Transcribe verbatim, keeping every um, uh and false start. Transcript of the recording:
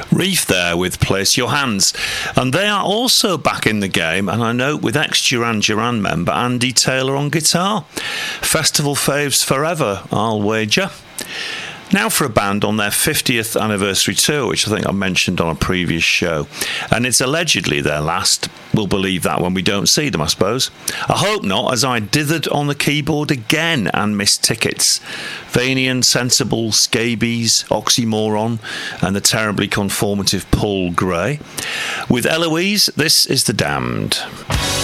Reef there with Place Your Hands. And they are also back in the game, and I note with ex-Duran Duran member Andy Taylor on guitar. Festival faves forever, I'll wager. Now for a band on their fiftieth anniversary tour, which I think I mentioned on a previous show. And it's allegedly their last. We'll believe that when we don't see them, I suppose. I hope not, as I dithered on the keyboard again and missed tickets. Vanian, Sensible, Scabies, Oxymoron, and the terribly conformative Paul Gray. With Eloise, this is The Damned.